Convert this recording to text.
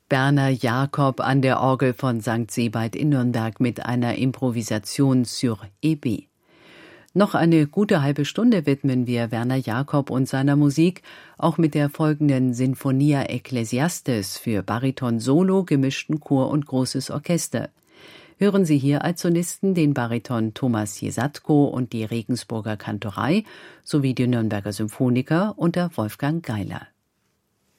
Berner Jakob an der Orgel von St. Sebald in Nürnberg mit einer Improvisation sur EB. Noch eine gute halbe Stunde widmen wir Werner Jakob und seiner Musik, auch mit der folgenden Sinfonia Ecclesiastes für Bariton Solo, gemischten Chor und großes Orchester. Hören Sie hier als Solisten den Bariton Thomas Jesatko und die Regensburger Kantorei sowie die Nürnberger Symphoniker unter Wolfgang Geiler.